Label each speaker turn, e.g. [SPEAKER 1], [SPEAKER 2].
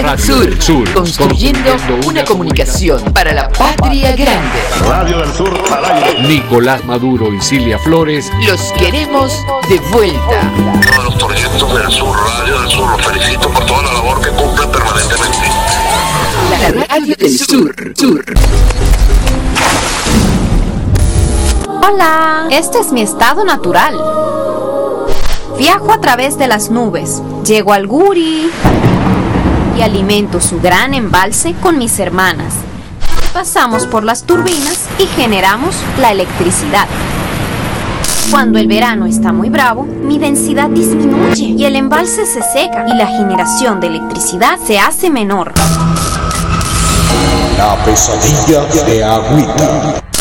[SPEAKER 1] Radio del Sur, construyendo una comunicación para la patria grande.
[SPEAKER 2] Radio del Sur al aire.
[SPEAKER 3] Nicolás Maduro y Cilia Flores
[SPEAKER 1] Los queremos de vuelta.
[SPEAKER 4] Todos los proyectos del Sur, Radio del Sur, los felicito por toda la labor que cumplen permanentemente.
[SPEAKER 1] La Radio del Sur.
[SPEAKER 5] Hola, este es mi estado natural. Viajo a través de las nubes, llego al Guri y alimento su gran embalse con mis hermanas. Pasamos por las turbinas y generamos la electricidad. Cuando el verano está muy bravo, mi densidad disminuye y el embalse se seca y la generación de electricidad se hace menor.
[SPEAKER 6] La pesadilla de Agüita.